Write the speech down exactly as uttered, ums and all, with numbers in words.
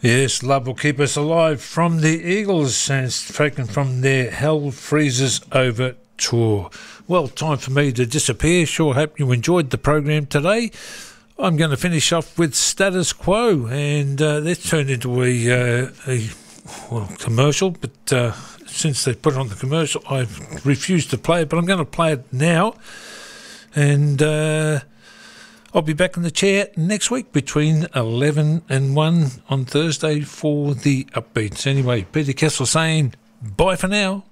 Yes, Love Will Keep Us Alive from the Eagles, and it's taken from their Hell Freezes Over tour. Well, time for me to disappear. Sure hope you enjoyed the program today. I'm going to finish off with Status Quo, and uh, that's turned into a, uh, a well, commercial, but uh, since they put it on the commercial, I've refused to play it, but I'm going to play it now, and uh, I'll be back in the chair next week between eleven and one on Thursday for the upbeats. Anyway, Peter Kessel saying bye for now.